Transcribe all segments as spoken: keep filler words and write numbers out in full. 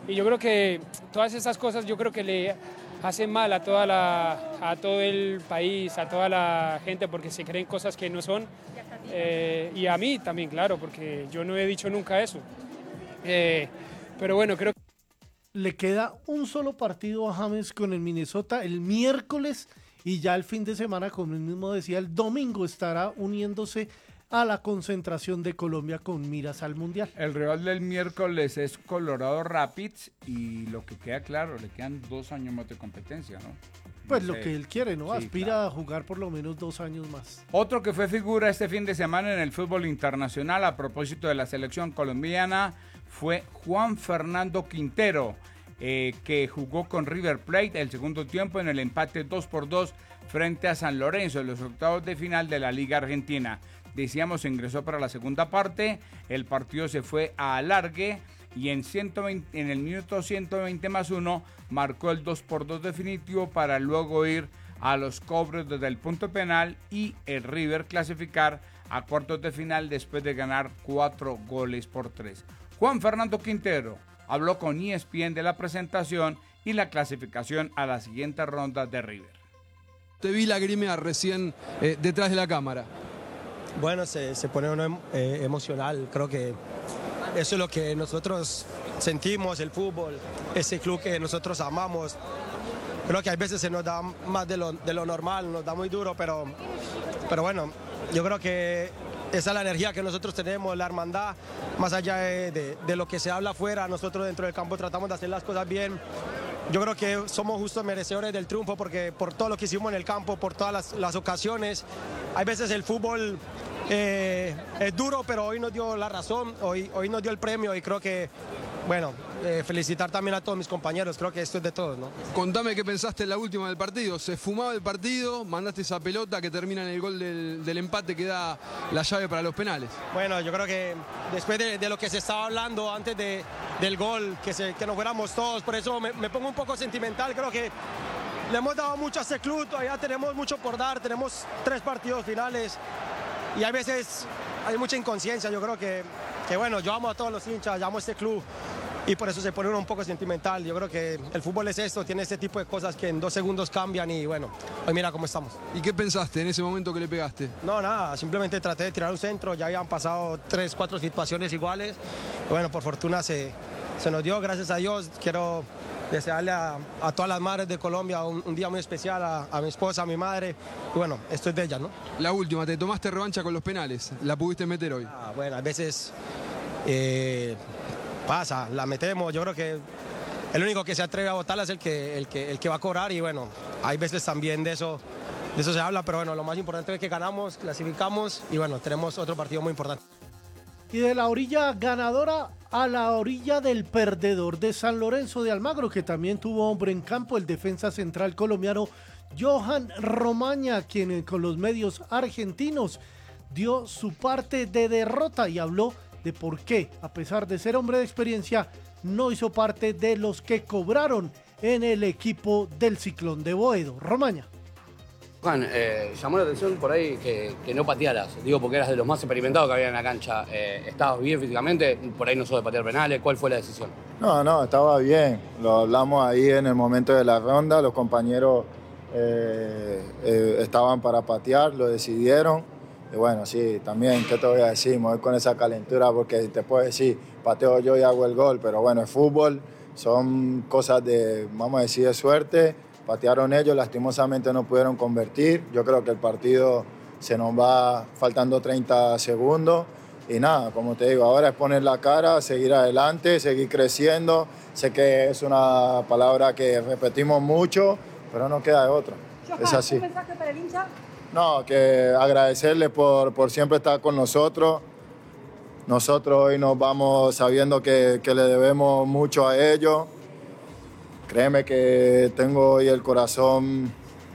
y yo creo que todas esas cosas yo creo que le hacen mal a, toda la, a todo el país, a toda la gente, porque se creen cosas que no son, eh, y a mí también, claro, porque yo no he dicho nunca eso. Eh, pero bueno, creo que... Le queda un solo partido a James con el Minnesota el miércoles y ya el fin de semana, como él mismo decía, el domingo estará uniéndose a la concentración de Colombia con miras al Mundial. El rival del miércoles es Colorado Rapids y lo que queda claro, le quedan dos años más de competencia, ¿no? Pues no lo sé. que él quiere, ¿no? Sí, Aspira claro. a jugar por lo menos dos años más. Otro que fue figura este fin de semana en el fútbol internacional a propósito de la selección colombiana fue Juan Fernando Quintero, eh, que jugó con River Plate el segundo tiempo en el empate dos por dos frente a San Lorenzo en los octavos de final de la Liga Argentina. Decíamos, ingresó para la segunda parte, el partido se fue a alargue y en, ciento veinte, en el minuto ciento veinte más uno marcó el dos por dos definitivo para luego ir a los cobros desde el punto penal y el River clasificar a cuartos de final después de ganar cuatro goles por tres. Juan Fernando Quintero habló con E S P N de la presentación y la clasificación a la siguiente ronda de River. Te vi lagrimear recién eh, detrás de la cámara. Bueno, se, se pone uno eh, emocional, creo que eso es lo que nosotros sentimos, el fútbol, ese club que nosotros amamos. Creo que a veces se nos da más de lo, de lo normal, nos da muy duro, pero, pero bueno, yo creo que esa es la energía que nosotros tenemos, la hermandad, más allá de, de, de lo que se habla afuera, nosotros dentro del campo tratamos de hacer las cosas bien. Yo creo que somos justos merecedores del triunfo porque por todo lo que hicimos en el campo, por todas las, las ocasiones. Hay veces el fútbol eh, es duro, pero hoy nos dio la razón, hoy, hoy nos dio el premio y creo que, bueno, eh, felicitar también a todos mis compañeros, creo que esto es de todos, ¿no? Contame qué pensaste en la última del partido. Se fumaba el partido, mandaste esa pelota que termina en el gol del, del empate que da la llave para los penales. Bueno, yo creo que después de, de lo que se estaba hablando antes de, del gol, que, se, que nos fuéramos todos, por eso me, me pongo un poco sentimental, creo que le hemos dado mucho a este club, todavía tenemos mucho por dar, tenemos tres partidos finales y a veces hay mucha inconsciencia, yo creo que, que bueno, yo amo a todos los hinchas, yo amo a este club y por eso se pone uno un poco sentimental. Yo creo que el fútbol es esto, tiene este tipo de cosas que en dos segundos cambian y bueno, hoy mira cómo estamos. ¿Y qué pensaste en ese momento que le pegaste? No, nada, simplemente traté de tirar un centro, ya habían pasado tres, cuatro situaciones iguales. Bueno, por fortuna se, se nos dio, gracias a Dios. Quiero desearle a, a todas las madres de Colombia un, un día muy especial, a, a mi esposa, a mi madre. Y bueno, esto es de ella, ¿no? La última, te tomaste revancha con los penales, la pudiste meter hoy. Ah, bueno, a veces eh, pasa, la metemos, yo creo que el único que se atreve a botarla es el que, el que, el que va a cobrar y bueno, hay veces también de eso, de eso se habla, pero bueno, lo más importante es que ganamos, clasificamos y bueno, tenemos otro partido muy importante. Y de la orilla ganadora a la orilla del perdedor de San Lorenzo de Almagro, que también tuvo hombre en campo, el defensa central colombiano Johan Romaña, quien con los medios argentinos dio su parte de derrota y habló de por qué, a pesar de ser hombre de experiencia, no hizo parte de los que cobraron en el equipo del Ciclón de Boedo. Romaña. Juan, eh, llamó la atención por ahí que, que no patearas, digo porque eras de los más experimentados que había en la cancha. Eh, ¿Estabas bien físicamente? Por ahí no sos de patear penales. ¿Cuál fue la decisión? No, no, estaba bien. Lo hablamos ahí en el momento de la ronda. Los compañeros eh, eh, estaban para patear, lo decidieron. Y bueno, sí, también, ¿qué te voy a decir? Me voy con esa calentura porque te puedo decir, pateo yo y hago el gol. Pero bueno, el fútbol son cosas de, vamos a decir, de suerte. Patearon ellos, lastimosamente no pudieron convertir. Yo creo que el partido se nos va faltando treinta segundos. Y nada, como te digo, ahora es poner la cara, seguir adelante, seguir creciendo. Sé que es una palabra que repetimos mucho, pero no queda de otra. Es así. ¿Un mensaje para el hincha? No, que agradecerle por, por siempre estar con nosotros. Nosotros hoy nos vamos sabiendo que, que le debemos mucho a ellos. Créeme que tengo hoy el corazón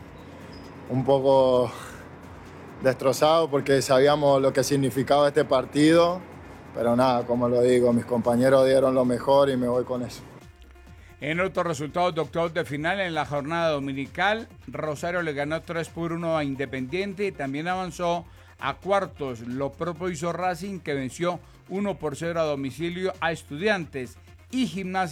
un poco destrozado porque sabíamos lo que significaba este partido, pero nada, como lo digo, mis compañeros dieron lo mejor y me voy con eso. En otros resultados de octavos de final en la jornada dominical, Rosario le ganó tres por uno a Independiente y también avanzó a cuartos. Lo propio hizo Racing, que venció uno por cero a domicilio a Estudiantes, y Gimnasia